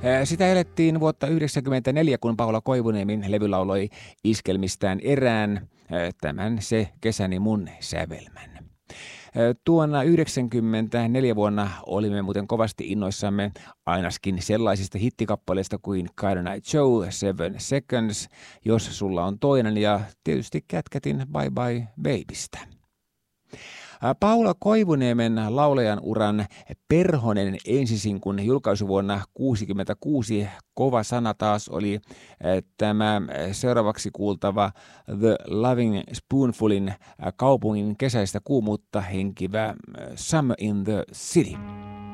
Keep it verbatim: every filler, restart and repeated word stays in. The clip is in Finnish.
Sitä elettiin vuotta yhdeksänkymmentäneljä, kun Paula Koivuniemin levy lauloi iskelmistään erään, tämän Se kesäni mun sävelmän. Tuona yhdeksänkymmentäneljä vuonna olimme muuten kovasti innoissamme ainakin sellaisista hittikappaleista kuin Cotton Eye Joe, Seven Seconds, Jos sulla on toinen ja tietysti Kätkätin Bye Bye Babystä. Paula Koivuniemen laulajan uran perhonen ensisinkun julkaisuvuonna kuusikymmentäkuusi kova sana taas oli tämä seuraavaksi kuultava The Loving Spoonfulin kaupungin kesäistä kuumuutta henkivä Summer in the City.